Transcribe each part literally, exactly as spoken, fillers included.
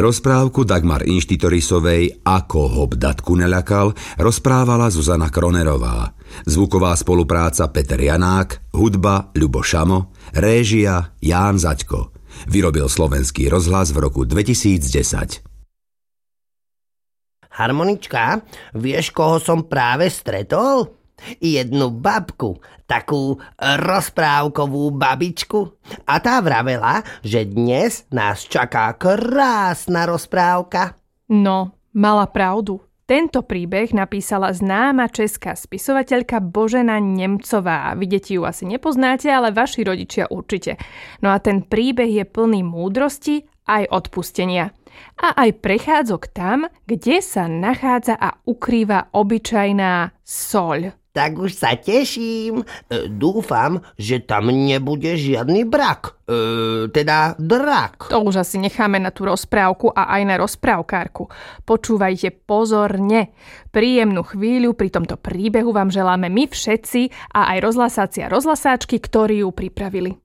Rozprávku Dagmar Inštitorisovej Ako hobdatku neľakal rozprávala Zuzana Kronerová. Zvuková spolupráca Peter Janák, hudba Ľubo Šamo, réžia Ján Zaďko. Vyrobil Slovenský rozhlas v roku dvetisícdesať. Harmonička, vieš, koho som práve stretol? Jednu babku, takú rozprávkovú babičku. A tá vravela, že dnes nás čaká krásna rozprávka. No, mala pravdu. Tento príbeh napísala známa česká spisovateľka Božena Nemcová. Vy deti ju asi nepoznáte, ale vaši rodičia určite. No a ten príbeh je plný múdrosti aj odpustenia. A aj prechádzok tam, kde sa nachádza a ukrýva obyčajná soľ. Tak už sa teším. E, dúfam, že tam nebude žiadny brak. E, teda drak. To už asi necháme na tú rozprávku a aj na rozprávkárku. Počúvajte pozorne. Príjemnú chvíľu pri tomto príbehu vám želáme my všetci a aj rozhlasáci a rozhlasáčky, ktorí ju pripravili.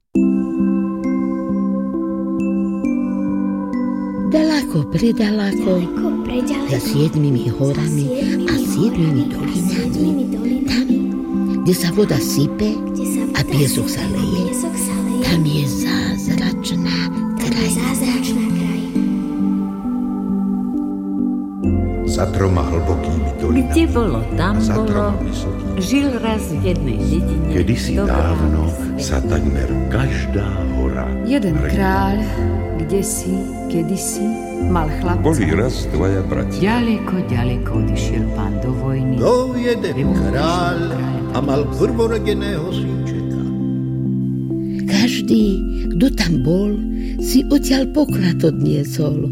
Daleko, predaleko, za siedmimi horami a siedmimi dolinami, tam, kde sa voda sype a piesok sa leje, tam je zázračná krajina. Za troma hlbokými dolinami, kde bolo, tam za bolo, troma vysokými, žil raz v jednej dedine. kedysi dávno sa takmer každá hora Jeden hrnula. kráľ, kdesi, kedysi, mal chlapca. Boli raz dvaja bratia. Ďaleko, ďaleko odišiel pán do vojny. Bol jeden kráľ a mal prvorodeného synčeka. Každý, kto tam bol, si odtiaľ poklad odniesol.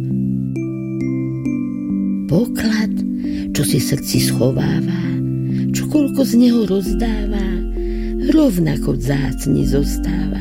Poklad, čo si srdci schováva, čo koľko z neho rozdáva, rovnako vzácny zostáva.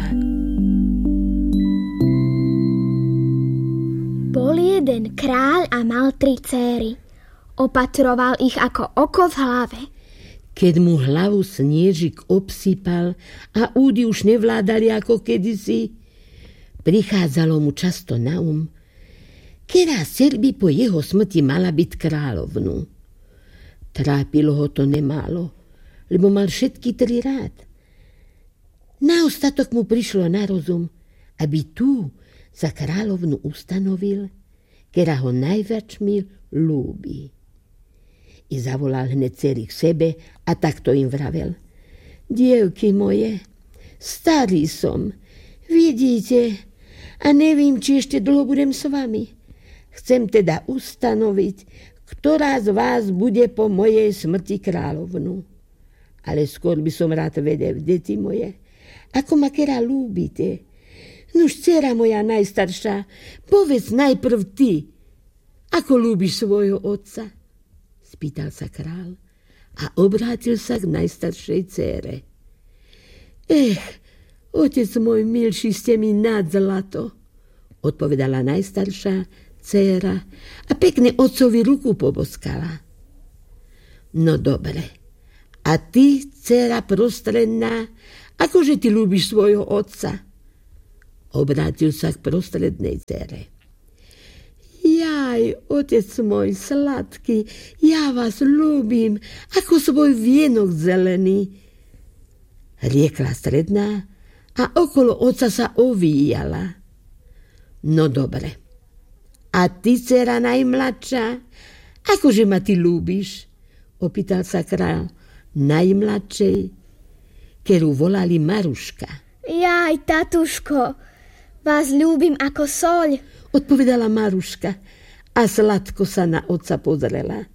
Bol jeden kráľ a mal tri céry. Opatroval ich ako oko v hlave. Keď mu hlavu sniežik obsypal a údy už nevládali ako kedysi, prichádzalo mu často na um, ktorá by po jeho smrti mala byť kráľovnú. Trápilo ho to nemálo, lebo mal všetky tri rád. Na ostatok mu prišlo na rozum, aby tú za kráľovnu ustanovil, ktorá ho najviac mi ľúbi. I zavolal hneď dcery k sebe a takto im vravel. Dievky moje, starý som, vidíte, a nevím, či ešte dlho budem s vami. Chcem teda ustanoviť, ktorá z vás bude po mojej smrti kráľovnú. Ale skôr by som rád vedel, deti moje, ako ma kera ľúbite. Nuž, dcera moja najstaršia, povedz najprv ty, ako ľúbiš svojho otca? Spýtal sa král a obrátil sa k najstaršej dcére. Ech, otec môj milší, ste mi nad zlato, odpovedala najstaršia dcéra a pekne otcovi ruku poboskala. No dobre, a ty, dcéra prostredná, akože ty ľúbiš svojho otca? Obrátil sa k prostrednej dcére. Jaj, otec môj sladký, ja vás ľúbim, ako svoj vienok zelený, riekla stredná a okolo otca sa ovíjala. No dobre, a ty, dcera najmladšia, akože ma ty ľúbiš? Opýtal sa kráľ najmladšej, ktorú volali Maruška. Jaj, tatuško, vás ľúbim ako soľ, odpovedala Maruška a sladko sa na otca pozrela.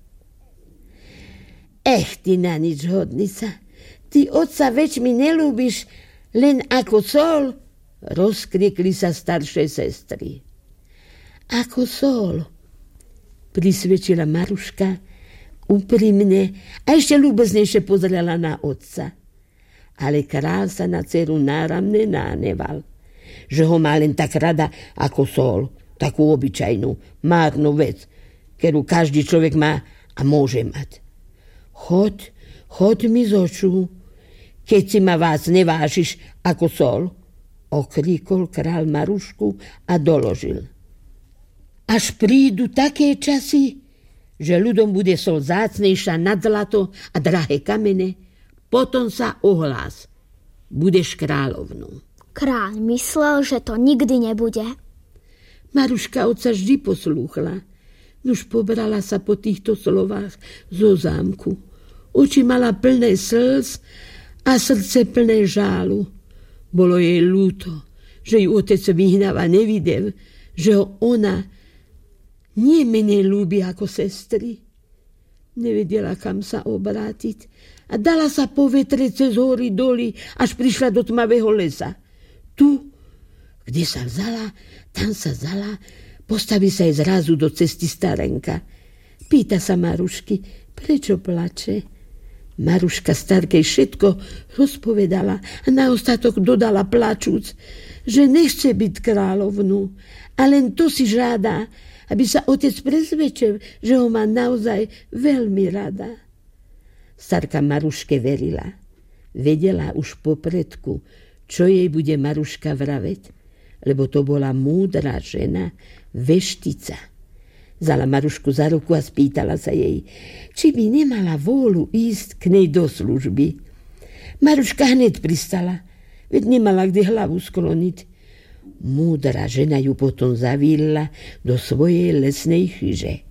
Ech, ty na nič hodnica, ty otca več mi nelúbiš len ako soľ, rozkriekli sa staršie sestry. Ako sol, prisvedčila Maruška úprimne a ešte ľúbeznejšie pozrela na otca. Ale kráľ sa na dceru náramne náneval, že ho má len tak rada ako sol, takú obyčajnú, márnu vec, ktorú každý človek má a môže mať. Choď, choď mi z očú, keď si ma vás nevážiš ako sol, okríkol kráľ Marušku a doložil. až prídu také časy, že ľudom bude sol zácnejšia nad zlato a drahé kamene, potom sa ohlás. Budeš kráľovnou. Kráľ myslel, že to nikdy nebude. Maruška otca vždy poslúchla. Nuž pobrala sa po týchto slovách zo zámku. Oči mala plné slz a srdce plné žálu. Bolo jej ľúto, že ju otec vyhnáva nevidel, že ho ona nie menej ľúbi ako sestry. Nevedela, kam sa obrátiť a dala sa po vetre cez hory doly, až prišla do tmavého lesa. Tu, kde sa vzala, tam sa vzala, postaví sa jej zrazu do cesty starenka. Pýta sa Marušky, prečo plače? Maruška starkej všetko rozpovedala a na ostatok dodala plačúc, že nechce byť kráľovnú a len to si žádá, aby sa otec presvedčil, že ho má naozaj veľmi rada. Starka Maruške verila. Vedela už popredku, čo jej bude Maruška vraveť, lebo to bola múdra žena, veštica. Vzala Marušku za ruku a spýtala sa jej, či by nemala vôľu ísť k nej do služby. Maruška hneď pristala, veď nemala kde hlavu skloniť. Múdra žena ju potom zavíľla do svojej lesnej chyže.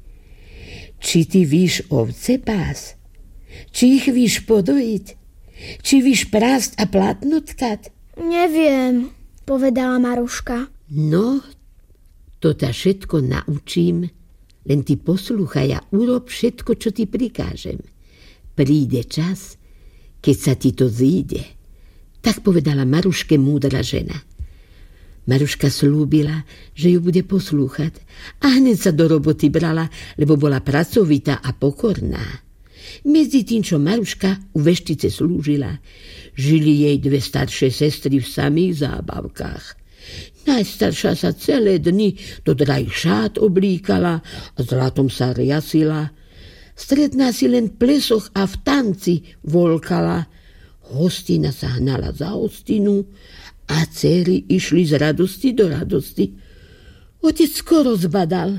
Či ty víš ovce pás? Či ich víš podojiť? Či víš prásť a plátno tkať? Neviem, povedala Maruška. No, to ťa všetko naučím, len ty poslúchaj a urob všetko, čo ti prikážem. Príde čas, keď sa ti to zíde. Tak povedala Maruške múdra žena. Maruška slúbila, že ju bude poslúchať a hneď sa do roboty brala, lebo bola pracovitá a pokorná. Medzi tým, čo Maruška u veštice slúžila, žili jej dve staršie sestry v samých zábavkách. Najstaršia sa celé dni do drahých šát oblíkala a zlatom sa riasila. Stredná si len v plesoch a v tanci volkala. Hostina sa hnala za hostinu a dcery išli z radosti do radosti. Otec skoro zbadal,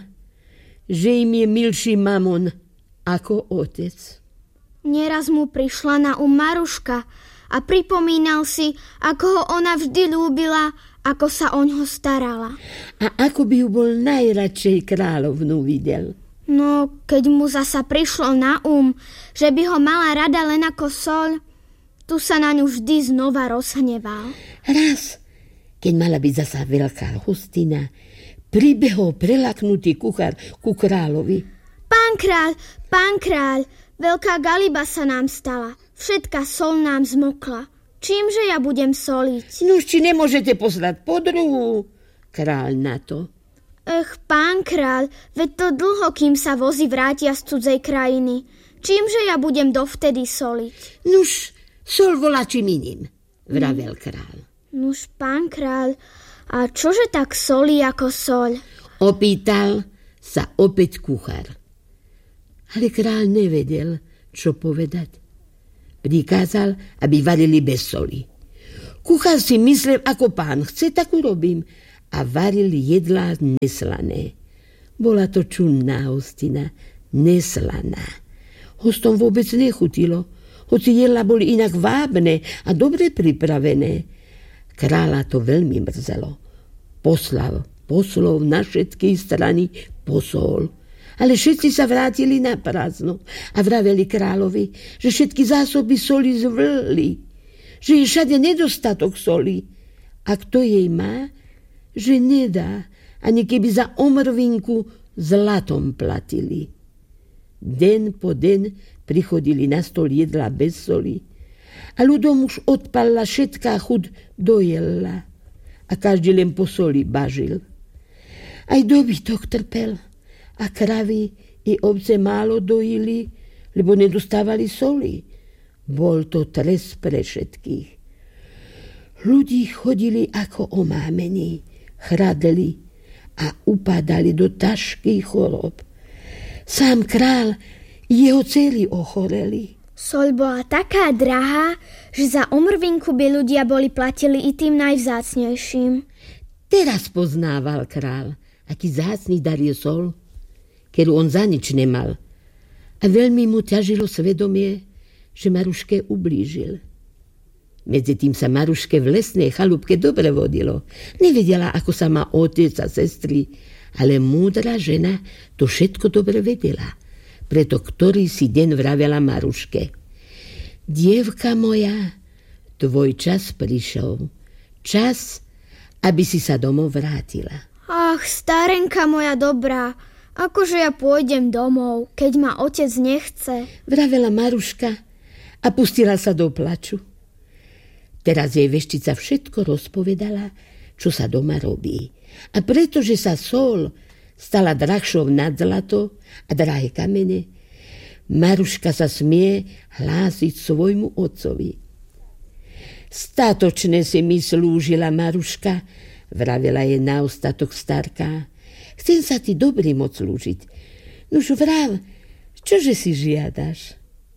že im je milší mamon ako otec. Nieraz mu prišla na um Maruška a pripomínal si, ako ho ona vždy ľúbila, ako sa oňho starala. A ako by ju bol najradšej kráľovnú videl. No, keď mu zasa prišlo na um, že by ho mala rada len ako soľ, tu sa na ňu vždy znova rozhneval. Raz, keď mala byť zasa veľká hostina, pribehol prelaknutý kuchár ku kráľovi. Pán kráľ, pán kráľ, veľká galiba sa nám stala. Všetka soľ nám zmokla. Čímže ja budem soliť? Nuž, či nemôžete poslať podruhu? Kráľ na to. Ech, pán kráľ, veď to dlho, kým sa vozy vrátia z cudzej krajiny. Čímže ja budem dovtedy soliť? Nuž, sol volačím iným, vravel kráľ. Nuž, pán kráľ, a čože tak solí ako soľ? Opýtal sa opäť kuchár. Ale kráľ nevedel, čo povedať. Prikázal, aby varili bez soli. Kuchár si myslel, ako pán chce, tak urobím. A varili jedlá neslané. Bola to čudná hostina, neslaná. Hostom vôbec nechutilo, hoci jedlá boli inak vábne a dobre pripravené. Kráľa to veľmi mrzelo. Poslal poslov na všetky strany posol. Ale všetci sa vrátili na prázdno a vraveli kráľovi, že všetky zásoby soli zvlli, že je všade nedostatok soli. A kto jej má, že nedá, ani keby za omrvinku zlatom platili. Den po den prichodili na stôl jedla bez soli a ľudom už odpalila všetká chud do jedla a každý len po soli bažil. Aj dobytok trpel a kravy i ovce málo dojili, lebo nedostávali soli. Bol to trest pre všetkých. Ľudí chodili ako omámení, chradli a upadali do ťažkých chorób. Sám král i jeho dcery ochoreli. Soľ bola taká drahá, že za omrvinku by ľudia boli platili i tým najvzácnejším. Teraz poznával král aký zácný dar je sol, ktorú on za nič nemal. A veľmi mu ťažilo svedomie, že Maruške ublížil. Medzi tým sa Maruške v lesnej chalúbke dobre vodilo. Nevedela, ako sa má otec a sestry, ale múdra žena to všetko dobre vedela. Preto ktorý si deň vravela Maruške: Dievka moja, tvoj čas prišiel. Čas, aby si sa domov vrátila. Ach, starenka moja dobrá, akože ja pôjdem domov, keď ma otec nechce. Vravela Maruška a pustila sa do plaču. Teraz jej veštica všetko rozpovedala, čo sa doma robí. A pretože sa sol stala drahšou nad zlato a drahé kamene, Maruška sa smie hlásiť svojmu otcovi. Statočne si mi slúžila, Maruška, vravela je na ostatok starka. Chcem sa ti dobrý moc slúžiť. Nuž vrav, čože si žiadaš?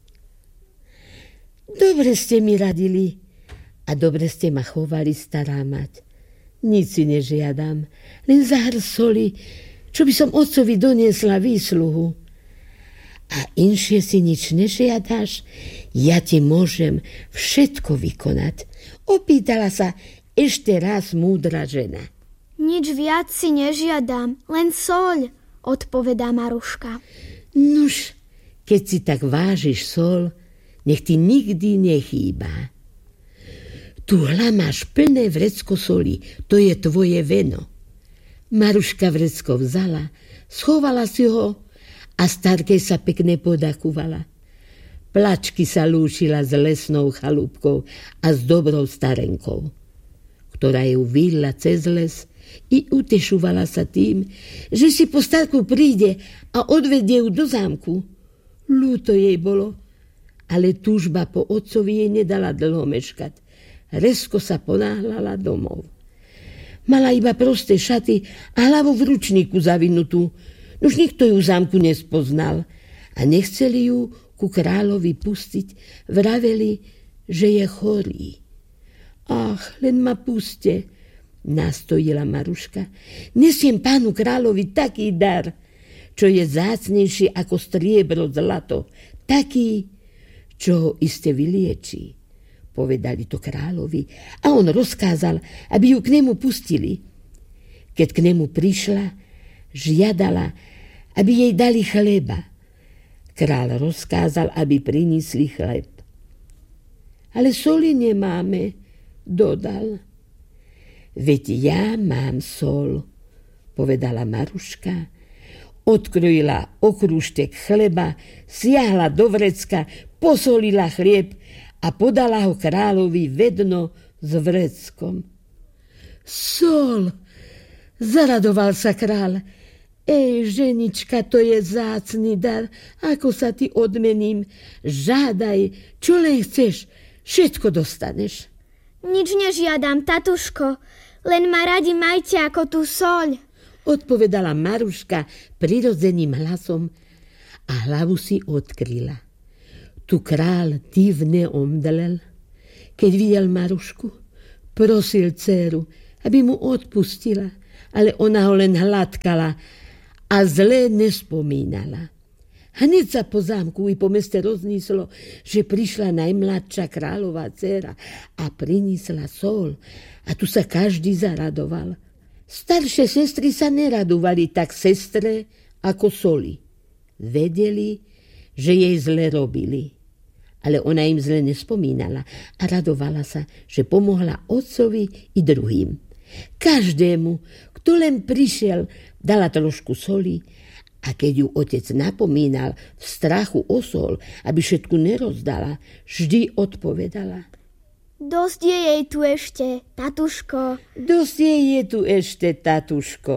Dobre ste mi radili a dobre ste ma chovali, stará mať. Nic si nežiadam, len zahr soli, čo by som otcovi doniesla výsluhu. A inšie si nič nežiadaš, ja ti môžem všetko vykonať. Opýtala sa ešte raz múdra žena. Nič viac si nežiadam, len soľ, odpovedá Maruška. Nuž, keď si tak vážiš sol, nech ti nikdy nechýba. Tuhla máš plné vrecko soli, to je tvoje veno. Maruška vrecko vzala, schovala si ho a starke sa pekne podakúvala. Plačky sa lúčila s lesnou chalúbkou a s dobrou starenkou, ktorá ju vidla cez les i utešovala sa tým, že si po starku príde a odvedie ju do zámku. Ľúto jej bolo, ale túžba po otcovi jej nedala dlho meškať. Rezko sa ponáhľala domov. Mala iba prosté šaty a hlavu v ručníku zavinutú. Už nikto ju v zámku nespoznal a nechceli ju ku kráľovi pustiť. Vraveli, že je chorý. Ach, len ma puste, nastojila Maruška. Nesiem pánu kráľovi taký dar, čo je zácnejší ako striebro zlato. Taký, čo ho iste vylieči. Povedali to kráľovi a on rozkázal, aby ju k nemu pustili. Keď k nemu prišla, žiadala, aby jej dali chleba. Kráľ rozkázal, aby priniesli chleb. Ale soli nemáme, dodal. Veď ja mám sol, povedala Maruška. Odkrojila okrúštek chleba, siahla do vrecka, posolila chlieb a podala ho kráľovi vedno s vreckom. Sol, zaradoval sa kráľ. Ej, ženička, to je zácny dar, ako sa ti odmením. Žádaj, čo len chceš, všetko dostaneš. Nič nežiadam, tatuško, len ma radi majte ako tú soľ, odpovedala Maruška prirodzeným hlasom a hlavu si odkryla. Tu kráľ divne omdlel, keď videl Marušku. Prosil dceru, aby mu odpustila, ale ona ho len hladkala a zle nespomínala. Hneď sa po zámku i po meste rozníslo, že prišla najmladšia kráľová dcera a priniesla sol a tu sa každý zaradoval. Staršie sestry sa neradovali tak sestre ako soli. Vedeli, že jej zle robili. Ale ona im zle nespomínala a radovala sa, že pomohla otcovi i druhým. Každému, kto len prišiel, dala trošku soli a keď ju otec napomínal v strachu o sol, aby všetku nerozdala, vždy odpovedala. Dosť je jej tu ešte, tatuško. Dosť jej je tu ešte, tatuško.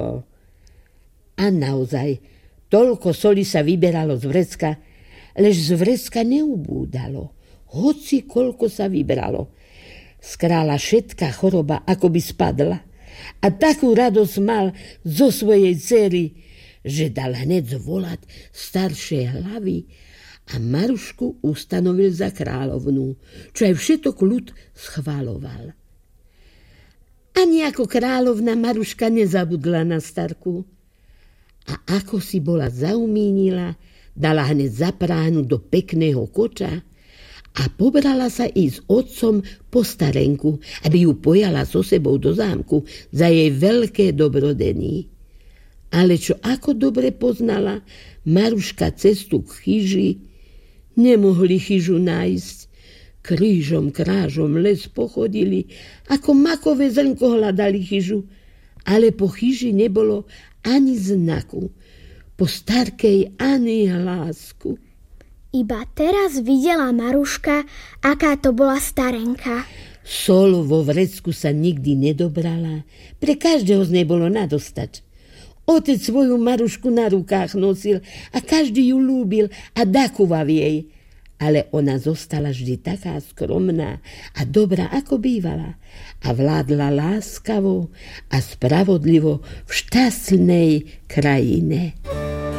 A naozaj, toľko soli sa vyberalo z vrecka, lež z vrecka neubúdalo, hoci koľko sa vybralo. Z kráľa všetká choroba ako by spadla a takú radosť mal zo svojej dcery, že dal hneď zvolať staršie hlavy a Marušku ustanovil za kráľovnú, čo aj všetok ľud schváľoval. Ani ako kráľovna Maruška nezabudla na starku. A ako si bola zaumínila, dala hneď zapráhnuť do pekného koča a pobrala sa i s otcom po starenku, aby ju pojala so sebou do zámku za jej veľké dobrodení. Ale čo ako dobre poznala Maruška cestu k chyži, nemohli chyžu nájsť. Krížom, krážom les pochodili, ako makové zrnko hľadali chyžu, ale po chyži nebolo ani znaku, po starkej ani hlásku. Iba teraz videla Maruška, aká to bola starenka. Sol vo vrecku sa nikdy nedobrala, pre každého z nej bolo nadostač. Otec svoju Marušku na rukách nosil a každý ju lúbil a dakoval jej. Ale ona zostala vždy taká skromná a dobrá, ako bývala, a vládla láskavo a spravodlivo v šťastnej krajine.